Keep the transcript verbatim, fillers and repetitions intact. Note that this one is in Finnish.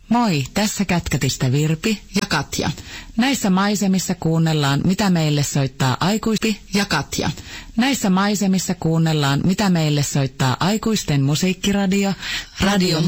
Moi, tässä Kätkätistä Virpi ja Katja. Näissä maisemissa kuunnellaan, mitä meille soittaa aikuisti ja Katja. Näissä maisemissa kuunnellaan, mitä meille soittaa aikuisten musiikkiradio, Radio